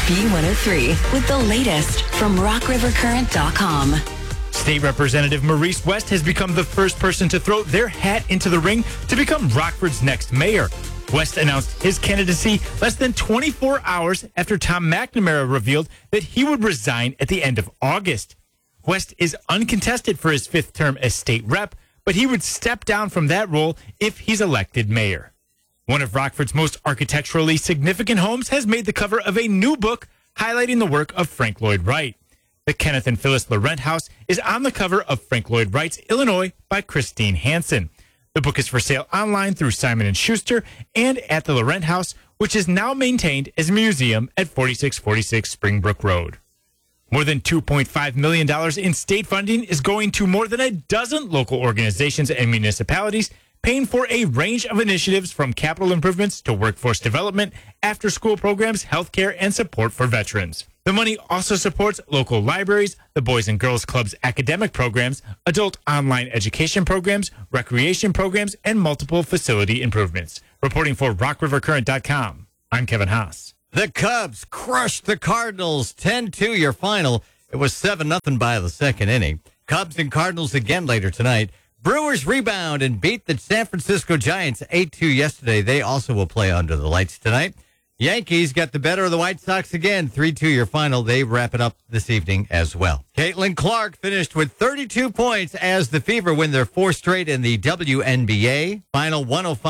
B103 with the latest from RockRiverCurrent.com. State Representative Maurice West has become the first person to throw their hat into the ring to become Rockford's next mayor. West announced his candidacy less than 24 hours after Tom McNamara revealed that he would resign at the end of August. West is uncontested for his fifth term as state rep, but he would step down from that role if he's elected mayor. One of Rockford's most architecturally significant homes has made the cover of a new book highlighting the work of Frank Lloyd Wright. The Kenneth and Phyllis Laurent House is on the cover of Frank Lloyd Wright's Illinois by Christine Hansen. The book is for sale online through Simon & Schuster and at the Laurent House, which is now maintained as a museum at 4646 Springbrook Road. More than $2.5 million in state funding is going to more than a dozen local organizations and municipalities, paying for a range of initiatives from capital improvements to workforce development, after-school programs, healthcare, and support for veterans. The money also supports local libraries, the Boys and Girls Club's academic programs, adult online education programs, recreation programs, and multiple facility improvements. Reporting for RockRiverCurrent.com, I'm Kevin Haas. The Cubs crushed the Cardinals 10-2 your final. It was 7-0 by the second inning. Cubs and Cardinals again later tonight. Brewers rebound and beat the San Francisco Giants 8-2 yesterday. They also will play under the lights tonight. Yankees got the better of the White Sox again, 3-2 your final. They wrap it up this evening as well. Caitlin Clark finished with 32 points as the Fever win their fourth straight in the WNBA. Final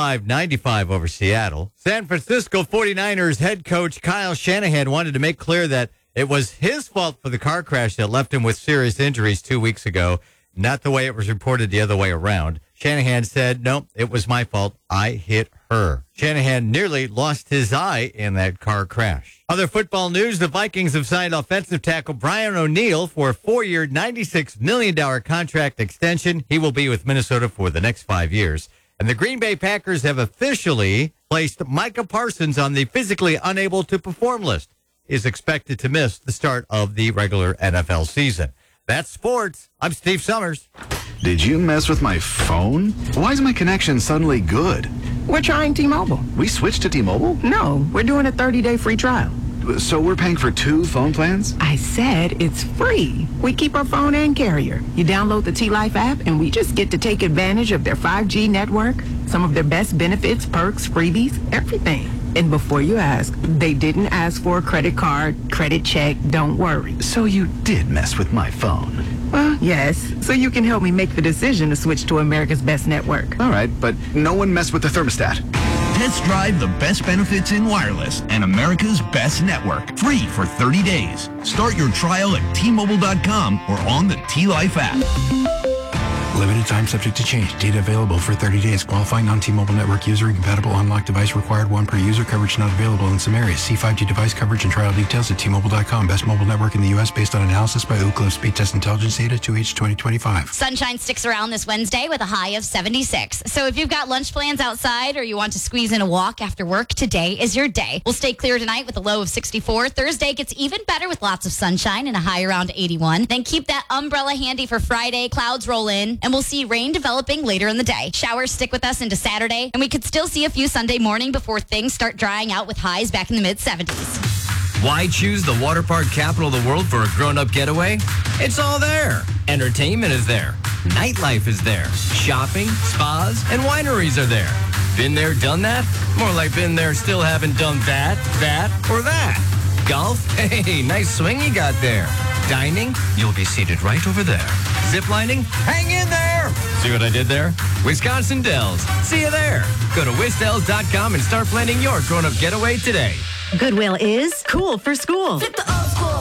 105-95 over Seattle. San Francisco 49ers head coach Kyle Shanahan wanted to make clear that it was his fault for the car crash that left him with serious injuries 2 weeks ago, not the way it was reported the other way around. Shanahan said, no, it was my fault. I hit her. Shanahan nearly lost his eye in that car crash. Other football news, the Vikings have signed offensive tackle Brian O'Neill for a 4-year, $96 million contract extension. He will be with Minnesota for the next 5 years. And the Green Bay Packers have officially placed Micah Parsons on the physically unable to perform list. He is expected to miss the start of the regular NFL season. That's sports. I'm Steve Summers. Did you mess with my phone? Why is my connection suddenly good? We're trying T-Mobile. We switched to T-Mobile? No, we're doing a 30-day free trial. So we're paying for 2 phone plans? I said it's free. We keep our phone and carrier. You download the T-Life app, and we just get to take advantage of their 5G network, some of their best benefits, perks, freebies, everything. And before you ask, they didn't ask for a credit card, credit check, don't worry. So you did mess with my phone? Well, yes. So you can help me make the decision to switch to America's best network. All right, but no one messed with the thermostat. Test drive the best benefits in wireless and America's best network. Free for 30 days. Start your trial at T-Mobile.com or on the T-Life app. Limited time subject to change. Data available for 30 days. Qualifying non-T-Mobile network user. Incompatible unlocked device required. 1 per user. Coverage not available in some areas. See 5G device coverage and trial details at T-Mobile.com. Best mobile network in the U.S. based on analysis by Ookla Speed Test Intelligence data 2H 2025. Sunshine sticks around this Wednesday with a high of 76. So if you've got lunch plans outside or you want to squeeze in a walk after work, today is your day. We'll stay clear tonight with a low of 64. Thursday gets even better with lots of sunshine and a high around 81. Then keep that umbrella handy for Friday. Clouds roll in and we'll see rain developing later in the day. Showers stick with us into Saturday, and we could still see a few Sunday morning before things start drying out with highs back in the mid-70s. Why choose the water park capital of the world for a grown-up getaway? It's all there. Entertainment is there. Nightlife is there. Shopping, spas, and wineries are there. Been there, done that? More like been there, still haven't done that, or that. Golf? Hey, nice swing you got there. Dining? You'll be seated right over there. Ziplining? Hang in there! See what I did there? Wisconsin Dells. See you there. Go to wisdells.com and start planning your grown-up getaway today. Goodwill is cool for school. Flip the old school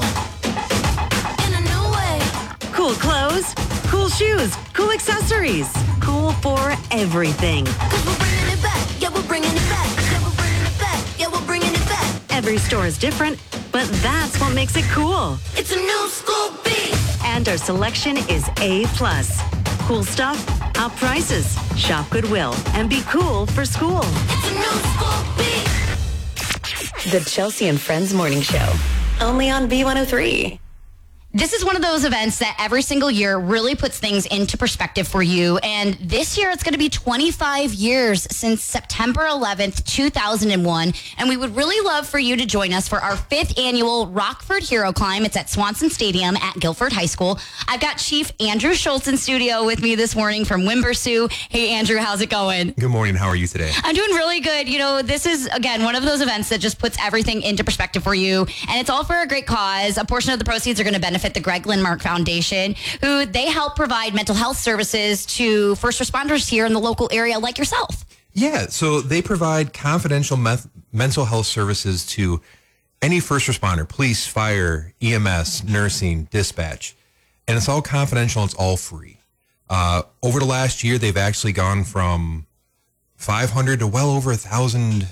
in a new way. Cool clothes, cool shoes, cool accessories. Cool for everything. 'Cause we're bringing it back. Yeah, we're bringing it back. Yeah, we're bringing it back. Yeah, we're bringing it back. Every store is different, but that's what makes it cool. It's a new school beat. And our selection is A+. Cool stuff, out prices. Shop Goodwill and be cool for school. It's a new school beat. The Chelsea and Friends Morning Show, only on B103. This is one of those events that every single year really puts things into perspective for you. And this year, it's going to be 25 years since September 11th, 2001. And we would really love for you to join us for our 5th annual Rockford Hero Climb. It's at Swanson Stadium at Guilford High School. I've got Chief Andrew Schultz in studio with me this morning from Wimbersu. Hey, Andrew, how's it going? Good morning. How are you today? I'm doing really good. You know, this is, again, one of those events that just puts everything into perspective for you. And it's all for a great cause. A portion of the proceeds are going to benefit the Greg Lindmark Foundation, who they help provide mental health services to first responders here in the local area like yourself. Yeah, so they provide confidential mental health services to any first responder, police, fire, EMS, nursing, dispatch. And it's all confidential and it's all free. Over the last year, they've actually gone from 500 to well over 1,000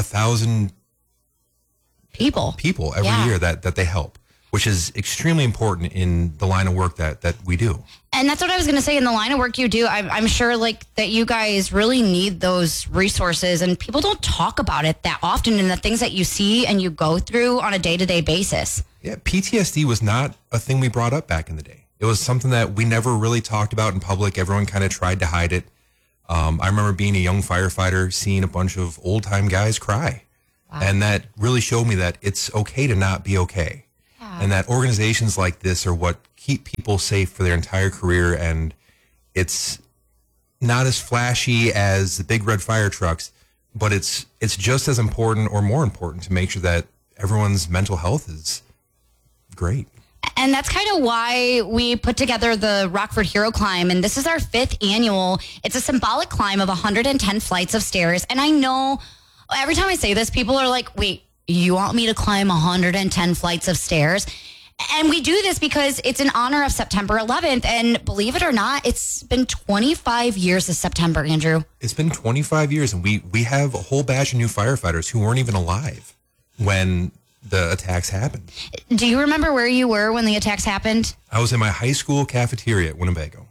people every year that they help, which is extremely important in the line of work that we do. And that's what I was going to say. In the line of work you do, I'm sure like that you guys really need those resources, and people don't talk about it that often, and the things that you see and you go through on a day-to-day basis. Yeah, PTSD was not a thing we brought up back in the day. It was something that we never really talked about in public. Everyone kind of tried to hide it. I remember being a young firefighter, seeing a bunch of old-time guys cry. Wow. And that really showed me that it's okay to not be okay. And that organizations like this are what keep people safe for their entire career. And it's not as flashy as the big red fire trucks, but it's just as important or more important to make sure that everyone's mental health is great. And that's kind of why we put together the Rockford Hero Climb. And this is our 5th annual. It's a symbolic climb of 110 flights of stairs. And I know every time I say this, people are like, wait, you want me to climb 110 flights of stairs? And we do this because it's in honor of September 11th. And believe it or not, it's been 25 years this September, Andrew. It's been 25 years. And we have a whole batch of new firefighters who weren't even alive when the attacks happened. Do you remember where you were when the attacks happened? I was in my high school cafeteria at Winnebago.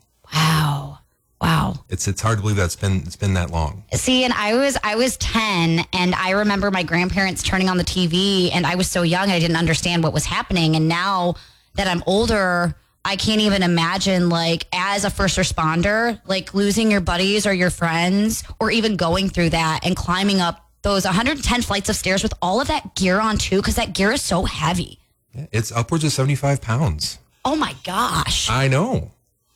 Wow. It's hard to believe it's been that long. See, and I was 10, and I remember my grandparents turning on the TV, and I was so young I didn't understand what was happening. And now that I'm older, I can't even imagine, like, as a first responder, like losing your buddies or your friends, or even going through that and climbing up those 110 flights of stairs with all of that gear on too, because that gear is so heavy. Yeah, it's upwards of 75 pounds. Oh my gosh. I know.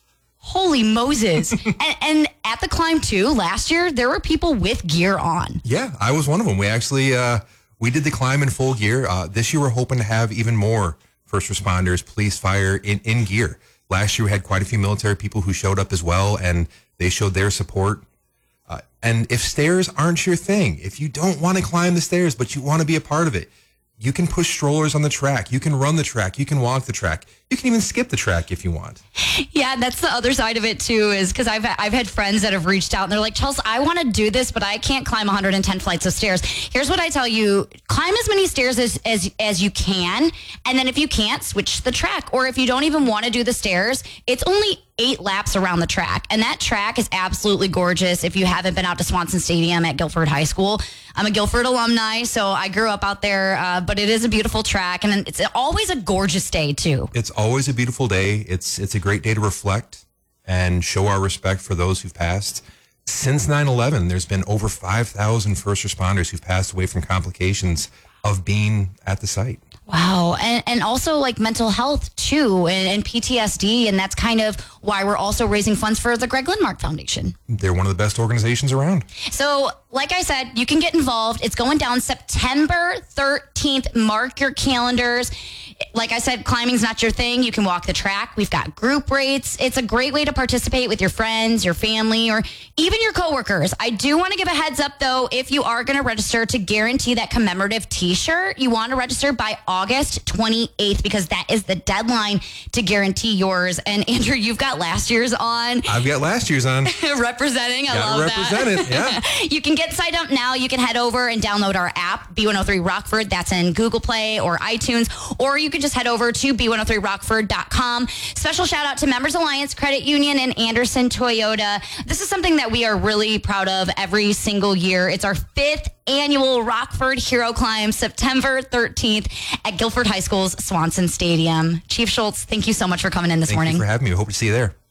Holy Moses. and at the climb too, last year, there were people with gear on. Yeah, I was one of them. We actually, we did the climb in full gear. This year, we're hoping to have even more first responders, police, fire in gear. Last year, we had quite a few military people who showed up as well, and they showed their support. And if stairs aren't your thing, if you don't want to climb the stairs, but you want to be a part of it, you can push strollers on the track. You can run the track. You can walk the track. You can even skip the track if you want. Yeah, that's the other side of it too, is because I've had friends that have reached out and they're like, Chelsea, I want to do this, but I can't climb 110 flights of stairs. Here's what I tell you. Climb as many stairs as you can. And then if you can't, switch the track. Or if you don't even want to do the stairs, it's only 8 laps around the track. And that track is absolutely gorgeous. If you haven't been out to Swanson Stadium at Guilford High School, I'm a Guilford alumni, so I grew up out there, but it is a beautiful track, and it's always a gorgeous day too. It's always a beautiful day. It's a great day to reflect and show our respect for those who've passed. Since 9/11, there's been over 5,000 first responders who've passed away from complications of being at the site. Wow. And also like mental health too, and PTSD. And that's kind of why we're also raising funds for the Greg Lindmark Foundation. They're one of the best organizations around. So like I said, you can get involved. It's going down September 13th. Mark your calendars. Like I said, climbing's not your thing. You can walk the track. We've got group rates. It's a great way to participate with your friends, your family, or even your coworkers. I do want to give a heads up, though, if you are going to register to guarantee that commemorative T-shirt, you want to register by August 28th because that is the deadline to guarantee yours. And Andrew, you've got last year's on. I've got last year's on. Representing. I love represent that. It, yeah. You can get signed up now. You can head over and download our app, B103 Rockford. That's in Google Play or iTunes. Or you can just head over to B103rockford.com. Special shout out to Members Alliance Credit Union and Anderson Toyota. This is something that we are really proud of every single year. It's our 5th annual Rockford Hero Climb, September 13th at Guilford High School's Swanson Stadium. Chief Schultz, thank you so much for coming in this morning. Thank you for having me. We hope to see you there.